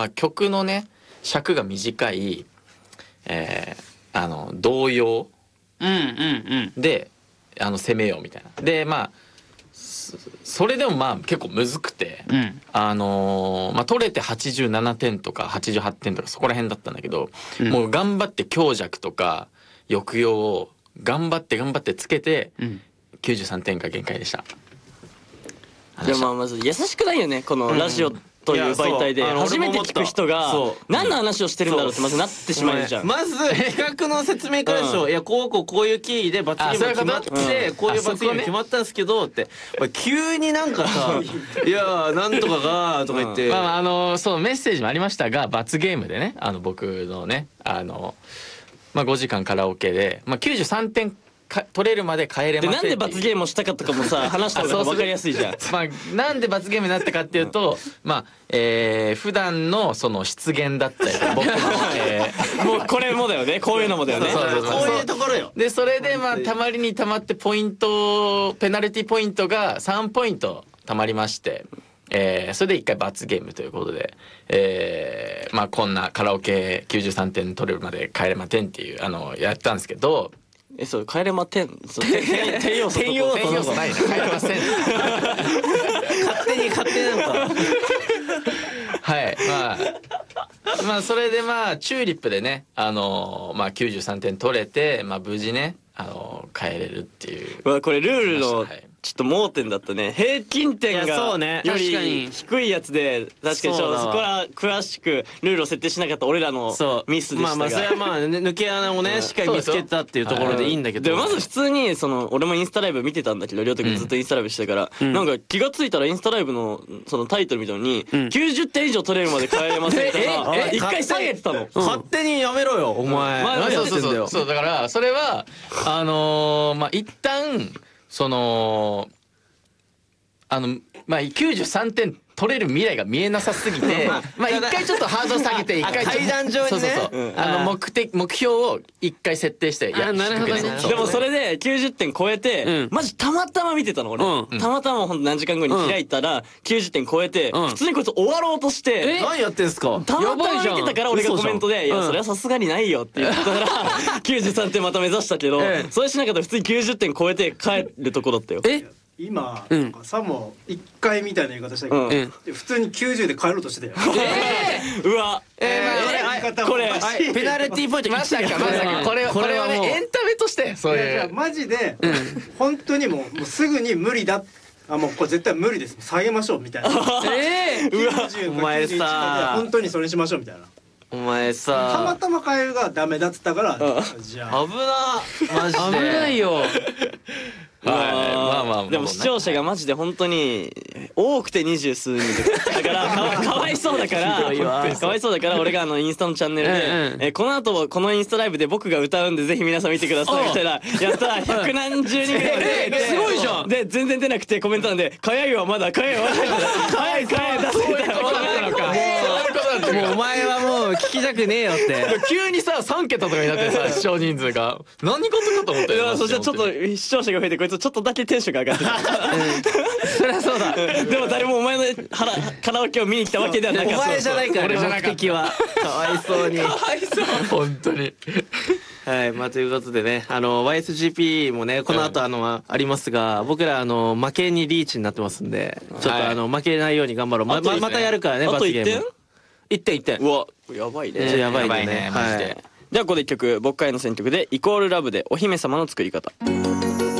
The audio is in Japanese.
まあ曲のね尺が短い、童謡で攻めようみたいな。でまあそれでもまあ結構むずくて、まあ取れて87点とか88点とかそこら辺だったんだけど、もう頑張って強弱とか抑揚を頑張ってつけて、93点が限界でした。 でもまあまず優しくないよねこのラジオという媒体で初めて聞く人が何の話をしてるんだろうってまずなってしまうじゃん。 まず企画の説明からでしょ。いやこういう経緯で罰ゲーム決まってこういう罰ゲーム決まったんですけどって急になんかさいやなんとかがとか言って、 まあそうメッセージもありましたが、罰ゲームでね僕のねまあ5時間カラオケで、まあ、93点取れるまで帰れません。 なんで罰ゲームをしたかとかもさ話した方が分かりやすいじゃん。 まあなんで罰ゲームになったかっていうと、まあ普段のその失言だったりとか僕のもうこれもだよね、こういうのもだよね。 こういうところよ。 でそれでまあたまりにたまってペナルティポイントが3ポイントたまりまして。それで一回罰ゲームということで、まあこんなカラオケ93点取れるまで帰れま点っていうやったんですけど、 そう帰れま点点要素ないな、帰れません勝手になんかはいまあそれでまあチューリップでねまあ93点取れて、まあ無事ね帰れるっていう。 これルールのちょっと盲点だったね。平均点がより低いやつで確かにそこは詳しくルールを設定しなかった俺らのミスでしたが、 まあそれはまあ抜け穴をねしっかり見つけたっていうところでいいんだけど、 でまず普通に俺もインスタライブ見てたんだけど、りょうたくんずっとインスタライブしてたからなんか気がついたらインスタライブのそのタイトルみたいのに90点以上取れるまで帰れませんみたいな一回下げてたの。 勝手にやめろよお前。何やってんだよ。 そうだからそれはまあ一旦まあ93点取れる未来が見えなさすぎてまあ一回ちょっとハードル下げて一回階段上にね目標を一回設定してなるほどね。 でもそれで90点超えてマジたまたま見てたの俺。たまたまほんと何時間後に開いたら90点超えて普通にこいつ終わろうとして何やってんすか。 たまたま見てたから俺がコメントで「いやそれはさすがにないよ」って言ったから93点また目指したけど、それしなかったら普通に90点超えて帰るとこだったよ。 今なんかさも1回みたいな言い方したけど普通に90で帰ろうとしてたよ。 うわこれペナルティーポイントまさかこれはねエンタメとしてそういうマジで本当にもうすぐに無理だ、もうこれ絶対無理です下げましょうみたいな。 お前さ本当にそれにしましょうみたいな。 お前さたまたま変えるがダメだっつったからじゃあ危なマジで危ないよ。まあでも視聴者がマジで本当に多くて20数人だからかわいそうだから俺がインスタのチャンネルでこの後このインスタライブで僕が歌うんでぜひ皆さん見てくださいみたいなやったら100何十人ぐらいですごいじゃん。 で全然出なくてコメントなんで「かやいはまだかやいは早い出せた」 もうお前はもう聞きたくねえよって急にさ3桁とかになってさ視聴人数が何事かと思ったよ。 そしたらちょっと視聴者が増えてこいつちょっとだけテンションが上がってた。 そりゃそうだ。 でも誰もお前のカラオケを見に来たわけではなかった。 お前じゃないから俺じゃなかった目的はかわいそうに本当に。 はい、まあということでねYSGP もねこの後ありますが僕ら負けにリーチになってますんでちょっと負けないように頑張ろう。またやるからね罰ゲーム。1点うわやばいね。 やばいねマジで。 じゃあここで1曲僕からの選曲でイコールラブでお姫様の作り方。